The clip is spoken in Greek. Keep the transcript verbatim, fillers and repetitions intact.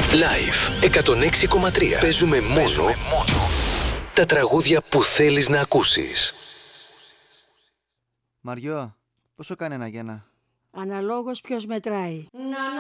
Live εκατόν έξι κόμμα τρία. Παίζουμε μόνο τα τραγούδια που θέλεις να ακούσεις. Μαριό, πόσο κάνει ένα γένα? Αναλόγως ποιος μετράει.